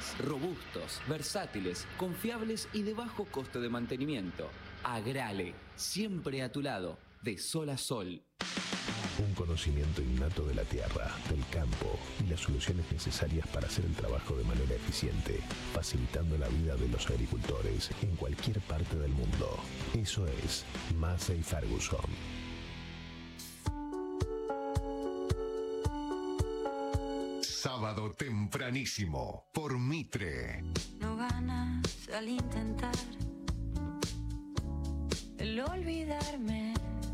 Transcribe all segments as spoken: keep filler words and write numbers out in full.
Grandes, robustos, versátiles, confiables y de bajo coste de mantenimiento. Agrale, siempre a tu lado, de sol a sol. Un conocimiento innato de la tierra, del campo y las soluciones necesarias para hacer el trabajo de manera eficiente, facilitando la vida de los agricultores en cualquier parte del mundo. Eso es Massey Ferguson. Sábado tempranísimo por Mitre. No ganas al intentar el olvidarme.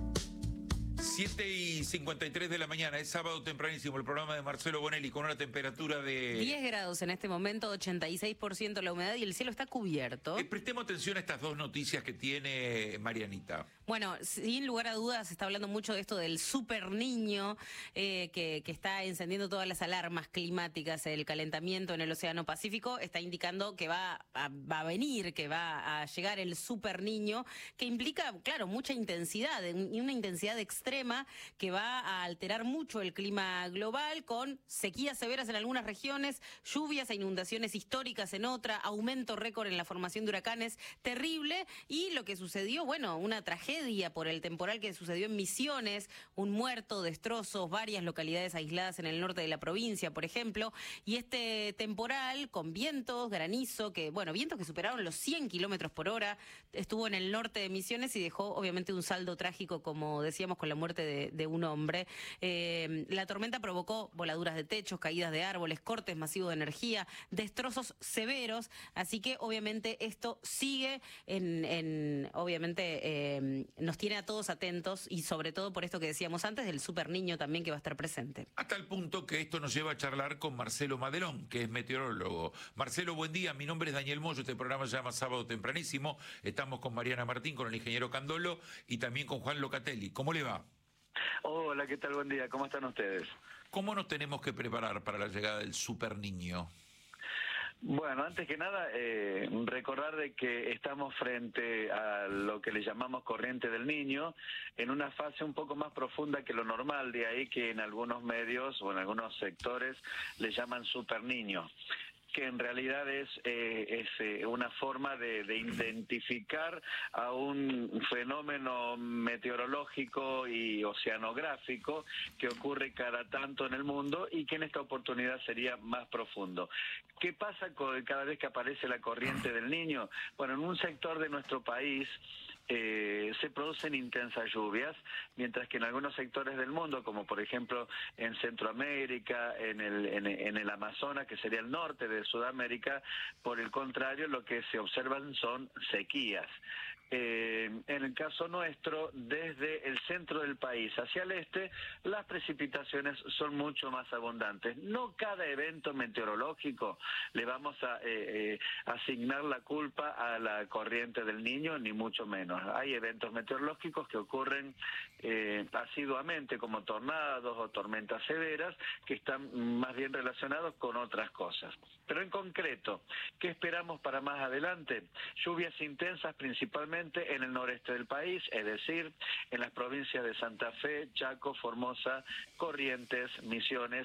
siete y cincuenta y tres de la mañana, es sábado tempranísimo, el programa de Marcelo Bonelli con una temperatura de... diez grados en este momento, ochenta y seis por ciento la humedad y el cielo está cubierto. Eh, prestemos atención a estas dos noticias que tiene Marianita. Bueno, sin lugar a dudas se está hablando mucho de esto del super niño eh, que, que está encendiendo todas las alarmas climáticas. El calentamiento en el Océano Pacífico está indicando que va a, va a venir, que va a llegar el super niño, que implica, claro, mucha intensidad y una intensidad extrema que va a alterar mucho el clima global, con sequías severas en algunas regiones, lluvias e inundaciones históricas en otra, aumento récord en la formación de huracanes terrible, y lo que sucedió, bueno, una tragedia por el temporal que sucedió en Misiones, un muerto, destrozos, varias localidades aisladas en el norte de la provincia, por ejemplo, y este temporal con vientos, granizo, que, bueno, vientos que superaron los cien kilómetros por hora, estuvo en el norte de Misiones y dejó obviamente un saldo trágico, como decíamos, con la muerte De, de un hombre. Eh, la tormenta provocó voladuras de techos, caídas de árboles, cortes masivos de energía, destrozos severos, así que obviamente esto sigue en, en obviamente eh, nos tiene a todos atentos, y sobre todo por esto que decíamos antes del super niño también que va a estar presente. Hasta el punto que esto nos lleva a charlar con Marcelo Madelón, que es meteorólogo. Marcelo, buen día, mi nombre es Daniel Moyo, este programa se llama Sábado Tempranísimo, estamos con Mariana Martín, con el ingeniero Candolo y también con Juan Locatelli. ¿Cómo le va? Hola, ¿qué tal? Buen día, ¿cómo están ustedes? ¿Cómo nos tenemos que preparar para la llegada del super niño? Bueno, antes que nada, eh, recordar de que estamos frente a lo que le llamamos corriente del niño, en una fase un poco más profunda que lo normal, de ahí que en algunos medios o en algunos sectores le llaman super niño, que en realidad es, eh, es eh, una forma de, de identificar a un fenómeno meteorológico y oceanográfico que ocurre cada tanto en el mundo y que en esta oportunidad sería más profundo. ¿Qué pasa con cada vez que aparece la corriente del niño? Bueno, en un sector de nuestro país eh, se producen intensas lluvias, mientras que en algunos sectores del mundo, como por ejemplo en Centroamérica, en el, en, en el Amazonas, que sería el norte de Sudamérica, por el contrario, lo que se observan son sequías. Eh, en el caso nuestro, desde el centro del país hacia el este, las precipitaciones son mucho más abundantes. No cada evento meteorológico le vamos a eh, eh, asignar la culpa a la corriente del niño, ni mucho menos. Hay eventos meteorológicos que ocurren eh, asiduamente, como tornados o tormentas severas, que están más bien relacionados con otras cosas. Pero en concreto, ¿qué esperamos para más adelante? Lluvias intensas principalmente en el noreste del país, es decir, en las provincias de Santa Fe, Chaco, Formosa, Corrientes, Misiones,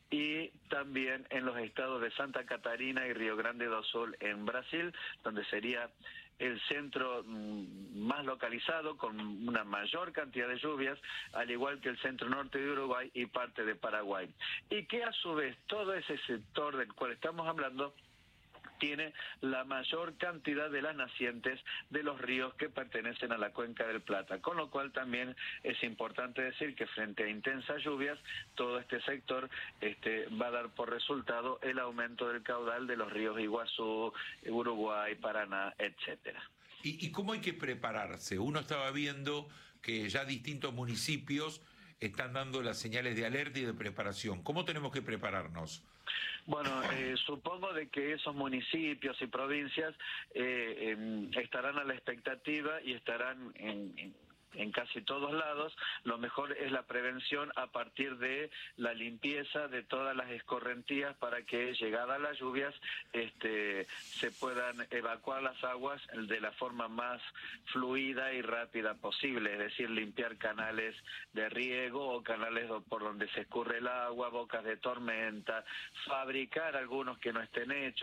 y también en los estados de Santa Catarina y Río Grande do Sul en Brasil, donde sería el centro más localizado, con una mayor cantidad de lluvias, al igual que el centro norte de Uruguay y parte de Paraguay. Y que a su vez todo ese sector del cual estamos hablando tiene la mayor cantidad de las nacientes de los ríos que pertenecen a la cuenca del Plata, con lo cual también es importante decir que frente a intensas lluvias, todo este sector este, va a dar por resultado el aumento del caudal de los ríos Iguazú, Uruguay, Paraná, etcétera. ¿Y, y cómo hay que prepararse? Uno estaba viendo que ya distintos municipios están dando las señales de alerta y de preparación. ¿Cómo tenemos que prepararnos? Bueno, eh, supongo de que esos municipios y provincias eh, eh, estarán a la expectativa y estarán en, en en casi todos lados. Lo mejor es la prevención a partir de la limpieza de todas las escorrentías para que, llegadas las lluvias, este, se puedan evacuar las aguas de la forma más fluida y rápida posible, es decir, limpiar canales de riego o canales por donde se escurre el agua, bocas de tormenta, fabricar algunos que no estén hechos,